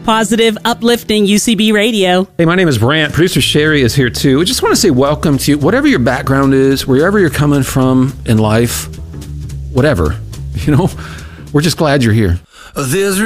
positive, uplifting UCB radio. Hey, my name is Brant. Producer Sherry is here too. We just want to say welcome to you. Whatever your background is, wherever you're coming from in life, whatever, we're just glad you're here. There's